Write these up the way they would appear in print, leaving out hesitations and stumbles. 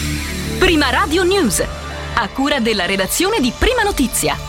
Prima Radio News, a cura della redazione di Prima Notizia.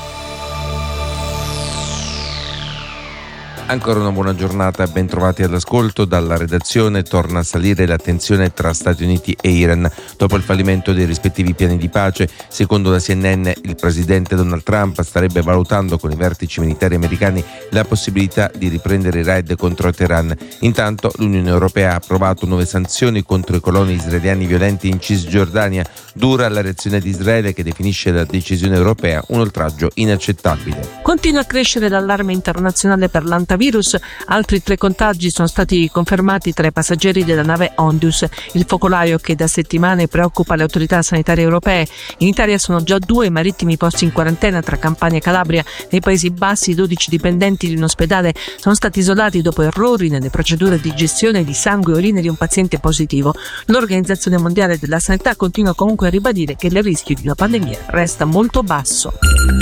Ancora una buona giornata e ben trovati all'ascolto. Dalla redazione torna a salire la tensione tra Stati Uniti e Iran dopo il fallimento dei rispettivi piani di pace. Secondo la CNN, il presidente Donald Trump starebbe valutando con i vertici militari americani la possibilità di riprendere i raid contro Teheran. Intanto l'Unione Europea ha approvato nuove sanzioni contro i coloni israeliani violenti in Cisgiordania. Dura la reazione di Israele, che definisce la decisione europea un oltraggio inaccettabile. Continua a crescere l'allarme internazionale per l'antavirus. Altri 3 contagi sono stati confermati tra i passeggeri della nave Ondius, il focolaio che da settimane preoccupa le autorità sanitarie europee. In Italia sono già 2 marittimi posti in quarantena tra Campania e Calabria. Nei Paesi Bassi 12 dipendenti di un ospedale sono stati isolati dopo errori nelle procedure di gestione di sangue e urine di un paziente positivo. L'Organizzazione Mondiale della Sanità continua comunque a ribadire che il rischio di una pandemia resta molto basso.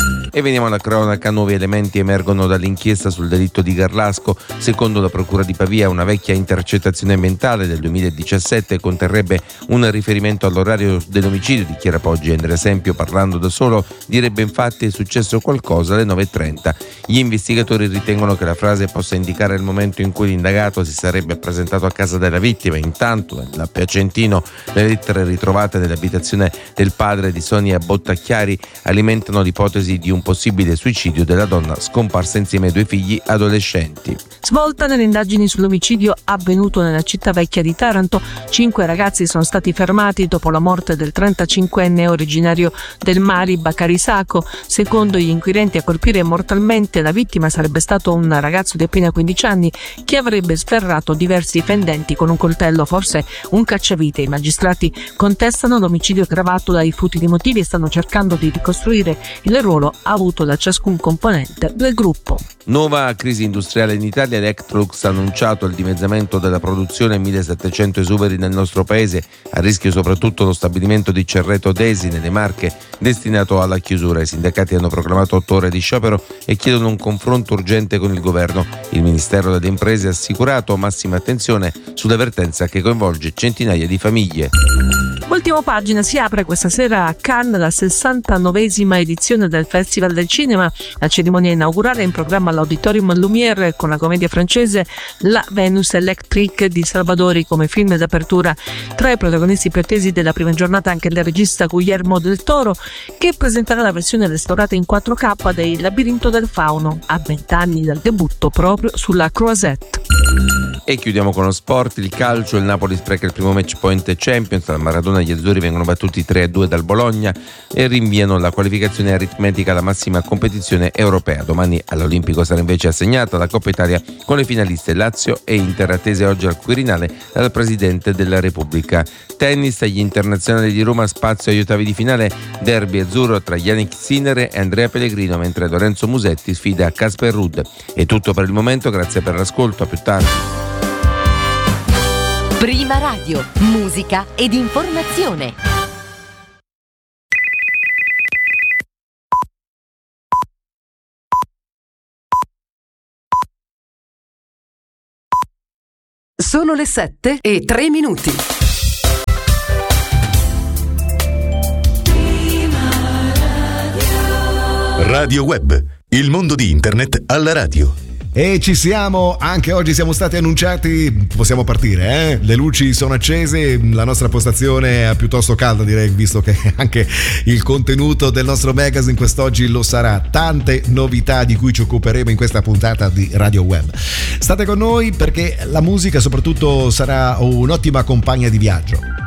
E veniamo alla cronaca. Nuovi elementi emergono dall'inchiesta sul delitto di Garlasco. Secondo la Procura di Pavia, una vecchia intercettazione ambientale del 2017 conterrebbe un riferimento all'orario dell'omicidio di Chiara Poggi. Per esempio, parlando da solo, direbbe infatti: è successo qualcosa alle 9:30. Gli investigatori ritengono che la frase possa indicare il momento in cui l'indagato si sarebbe presentato a casa della vittima. Intanto, nella Piacentino, le lettere ritrovate nell'abitazione del padre di Sonia Bottacchiari alimentano l'ipotesi di un possibile suicidio della donna scomparsa insieme ai 2 figli adolescenti. Svolta nelle indagini sull'omicidio avvenuto nella città vecchia di Taranto. 5 ragazzi sono stati fermati dopo la morte del 35enne originario del Mari Bakari Sacco. Secondo gli inquirenti, a colpire mortalmente la vittima sarebbe stato un ragazzo di appena 15 anni che avrebbe sferrato diversi fendenti con un coltello, forse un cacciavite. I magistrati contestano l'omicidio aggravato dai futili motivi e stanno cercando di ricostruire il ruolo avuto da ciascun componente del gruppo. Nuova crisi industriale in Italia. Electrolux ha annunciato il dimezzamento della produzione, 1700 esuberi nel nostro paese, a rischio soprattutto lo stabilimento di Cerreto Desi nelle Marche, destinato alla chiusura. I sindacati hanno proclamato 8 ore di sciopero e chiedono un confronto urgente con il governo. Il Ministero delle Imprese ha assicurato massima attenzione sull'avvertenza che coinvolge centinaia di famiglie. Ultima pagina. Si apre questa sera a Cannes la 69esima edizione del Festival del Cinema. La cerimonia inaugurale è in programma all'Auditorium Lumière con la commedia francese La Venus Electrique di Salvadori come film d'apertura. Tra i protagonisti più attesi della prima giornata anche il regista Guillermo del Toro, che presenterà la versione restaurata in 4K del Labirinto del Fauno, a 20 anni dal debutto proprio sulla Croisette. E chiudiamo con lo sport, il calcio. Il Napoli spreca il primo match point Champions. Al Maradona gli azzurri vengono battuti 3-2 dal Bologna e rinviano la qualificazione aritmetica alla massima competizione europea. Domani all'Olimpico sarà invece assegnata la Coppa Italia con le finaliste Lazio e Inter, attese oggi al Quirinale dal Presidente della Repubblica. Tennis, agli internazionali di Roma, spazio agli ottavi di finale, derby azzurro tra Yannick Sinner e Andrea Pellegrino, mentre Lorenzo Musetti sfida Casper Ruud. È tutto per il momento, grazie per l'ascolto, a più tardi. Prima Radio, musica ed informazione. Sono le 7:03. Radio Web, il mondo di Internet alla radio. E ci siamo, anche oggi siamo stati annunciati, possiamo partire, le luci sono accese, la nostra postazione è piuttosto calda, direi, visto che anche il contenuto del nostro magazine quest'oggi lo sarà. Tante novità di cui ci occuperemo in questa puntata di Radio Web. State con noi perché la musica soprattutto sarà un'ottima compagna di viaggio.